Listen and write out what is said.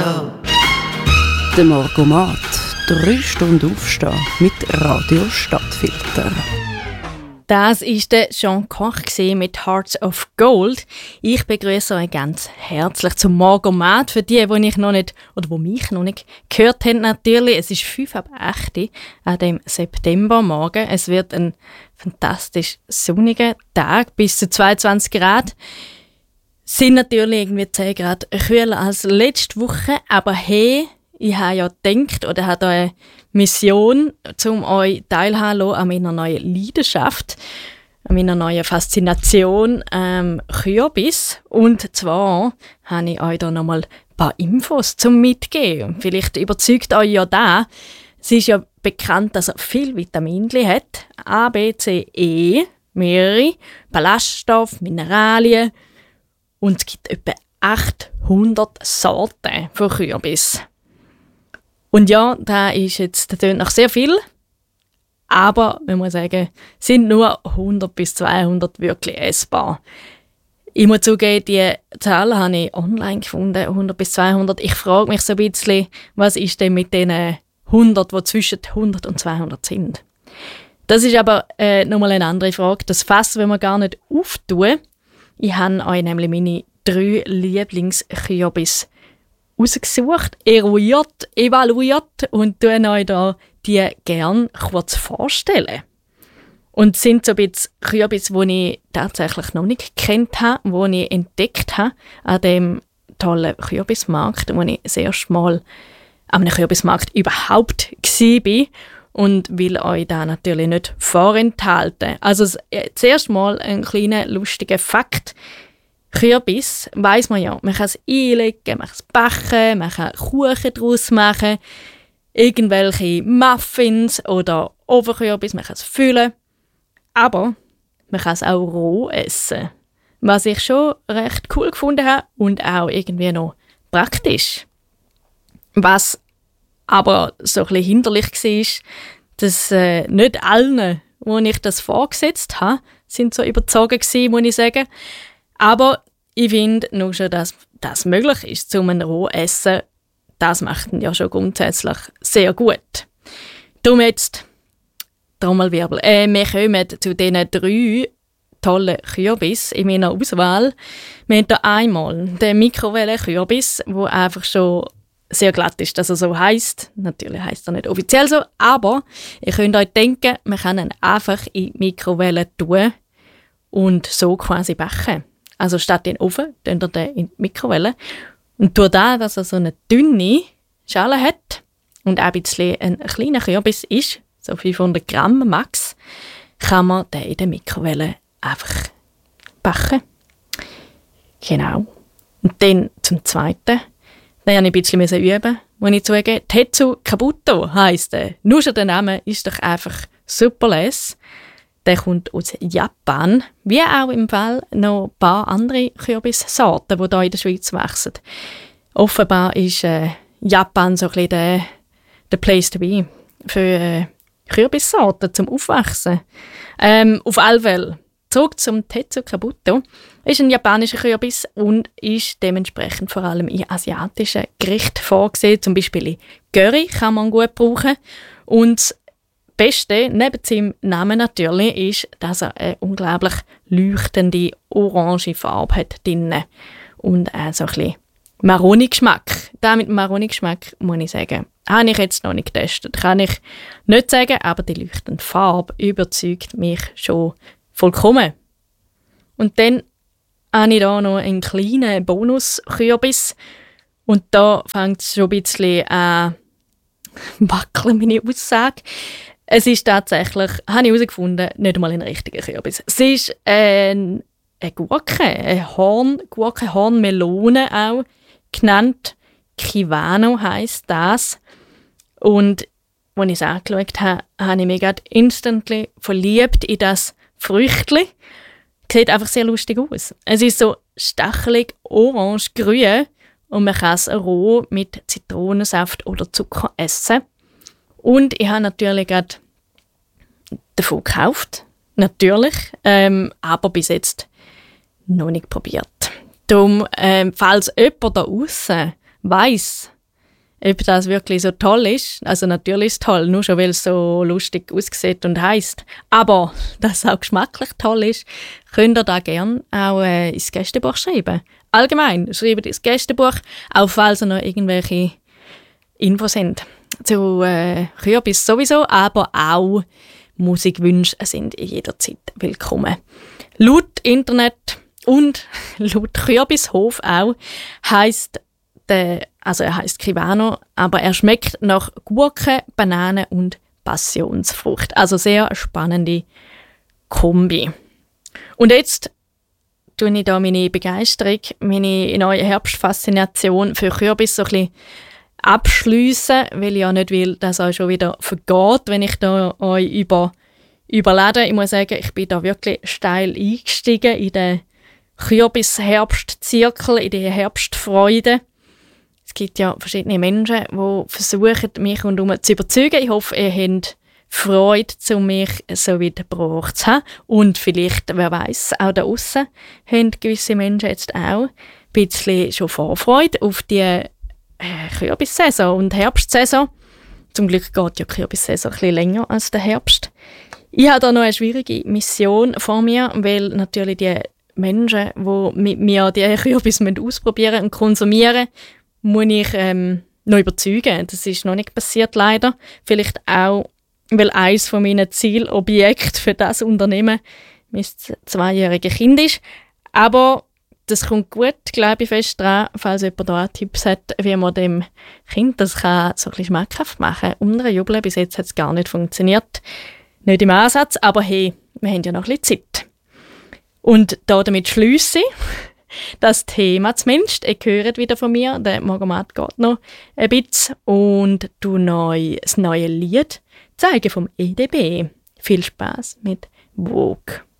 Der Morgomat. 3 Stunden aufstehen mit Radio Stadtfilter. Das war der Jean Koch mit Hearts of Gold. Ich begrüße euch ganz herzlich zum Morgomat. Für die ich noch nicht, oder die mich noch nicht gehört haben, natürlich. Es ist 5:08 an dem Septembermorgen. Es wird ein fantastisch sonniger Tag, bis zu 22 Grad. Sind natürlich irgendwie 10 Grad kühler als letzte Woche, aber hey, ich habe ja gedacht oder habe eine Mission, um euch teilhaben zu lassen an meiner neuen Leidenschaft, an meiner neuen Faszination Kürbis. Und zwar habe ich euch da nochmal ein paar Infos zum Mitgeben. Vielleicht überzeugt euch ja da. Es ist ja bekannt, dass er viel Vitamine hat. A, B, C, E, mehrere Ballaststoffe, Mineralien. Und es gibt etwa 800 Sorten von Kürbis. Und ja, das tönt nach sehr viel, aber man muss sagen, sind nur 100 bis 200 wirklich essbar. Ich muss zugeben, die Zahl habe ich online gefunden, 100 bis 200. Ich frage mich so ein bisschen, was ist denn mit den 100, die zwischen 100 und 200 sind. Das ist aber nochmal eine andere Frage. Das Fass wollen wir gar nicht auftun. Ich habe euch nämlich meine 3 Lieblingskürbis rausgesucht, evaluiert und tue euch da die gerne kurz vorstellen. Und es sind so ein bisschen Kürbis, die ich tatsächlich noch nicht gekannt habe, die ich entdeckt habe an dem tollen Kürbismarkt, wo ich das erste Mal an einem Kürbismarkt überhaupt war und will euch da natürlich nicht vorenthalten. Also zuerst mal ein kleiner lustiger Fakt. Kürbis weiss man ja, man kann es einlegen, man kann es backen, man kann Kuchen daraus machen, irgendwelche Muffins oder Ofenkürbis, man kann es füllen. Aber man kann es auch roh essen, was ich schon recht cool gefunden habe und auch irgendwie noch praktisch. Was aber so ein bisschen hinderlich war, dass nicht allen, wo ich das vorgesetzt habe, sind so überzogen gewesen, muss ich sagen. Aber ich finde nur schon, dass das möglich ist, zum ein roh essen. Das macht ihn ja schon grundsätzlich sehr gut. Darum jetzt Trommelwirbel. Wir kommen zu diesen 3 tollen Kürbis in meiner Auswahl. Wir haben hier einmal den Mikrowellen-Kürbis, der einfach schon sehr glatt ist, dass er so heisst. Natürlich heisst er nicht offiziell so, aber ihr könnt euch denken, man kann ihn einfach in die Mikrowelle tun und so quasi backen. Also statt in den Ofen, tun wir den in die Mikrowelle. Und durch das, dass er so eine dünne Schale hat und auch ein bisschen ein kleiner Kürbis ist, so 500 Gramm max, kann man den in der Mikrowelle einfach backen. Genau. Und dann zum Zweiten. Den musste ich ein bisschen üben, muss ich zugeben. Tetsu Kabuto heisst der. Nur schon der Name ist doch einfach super les. Der kommt aus Japan, wie auch im Fall noch ein paar andere Kürbissorten, die hier in der Schweiz wachsen. Offenbar ist Japan so ein bisschen der Place to be für Kürbissorten zum Aufwachsen. Auf alle Fälle, zurück zum Tetsu Kabuto, ist ein japanischer Kürbis und ist dementsprechend vor allem in asiatischen Gerichten vorgesehen. Zum Beispiel in Curry kann man gut brauchen. Und das Beste, neben seinem Namen natürlich, ist, dass er eine unglaublich leuchtende orange Farbe hat drin. Und auch so ein bisschen Maroni-Geschmack. Da mit Maroni-Geschmack, muss ich sagen, habe ich jetzt noch nicht getestet. Kann ich nicht sagen, aber die leuchtende Farbe überzeugt mich schon vollkommen. Und dann habe ich hier noch einen kleinen Bonus-Kürbis. Und da fängt es schon ein bisschen an wackeln, meine Aussage. Es ist tatsächlich, habe ich herausgefunden, nicht einmal ein richtiger Kürbis. Es ist eine Gurke, eine Horngurke, Hornmelone auch genannt. Kiwano heisst das. Und als ich es angeschaut habe, habe ich mich gerade instantly verliebt in das Früchtchen. Sieht einfach sehr lustig aus. Es ist so stachelig, orange-grün und man kann es roh mit Zitronensaft oder Zucker essen. Und ich habe natürlich gerade davon gekauft, natürlich, aber bis jetzt noch nicht probiert. Darum, falls jemand da draussen weiss, ob das wirklich so toll ist. Also natürlich ist es toll, nur schon weil es so lustig aussieht und heisst. Aber dass es auch geschmacklich toll ist, könnt ihr da gerne auch ins Gästebuch schreiben. Allgemein, schreibt ins Gästebuch, auch falls ihr noch irgendwelche Infos habt. Zu Kürbis sowieso, aber auch Musikwünsche sind jederzeit willkommen. Laut Internet und laut Kürbishof auch heisst er heisst Krivano, aber er schmeckt nach Gurke, Banane und Passionsfrucht. Also sehr spannende Kombi. Und jetzt tue ich da meine Begeisterung, meine neue Herbstfaszination für Kürbis so ein bisschen abschliessen, weil ich ja nicht will, dass euch schon wieder vergeht, wenn ich da euch überlade. Ich muss sagen, ich bin da wirklich steil eingestiegen in den Kürbis-Herbstzirkel, in die Herbstfreude. Es gibt ja verschiedene Menschen, die versuchen, mich rundherum zu überzeugen. Ich hoffe, ihr habt Freude, mich so weit gebracht zu haben. Und vielleicht, wer weiß, auch da aussen haben gewisse Menschen jetzt auch ein bisschen schon Vorfreude auf die Kürbissaison und Herbstsaison. Zum Glück geht ja die Kürbissaison ein bisschen länger als der Herbst. Ich habe da noch eine schwierige Mission vor mir, weil natürlich die Menschen, die mit mir die Kürbis ausprobieren und konsumieren, muss ich noch überzeugen. Das ist noch nicht passiert, leider. Vielleicht auch, weil eines von meinen Zielobjekten für das Unternehmen mein 2-jähriges Kind ist. Aber das kommt gut, glaube ich, fest dran, falls jemand da Tipps hat, wie man dem Kind das kann so ein bisschen schmackhaft machen kann. Unterjubeln, bis jetzt hat es gar nicht funktioniert. Nicht im Ansatz, aber hey, wir haben ja noch ein bisschen Zeit. Und damit schliesse ich das Thema zumindest. Ihr hört wieder von mir, der Morgomat geht noch ein bisschen. Und das neue Lied zeigen vom EDB. Viel Spaß mit Vogue.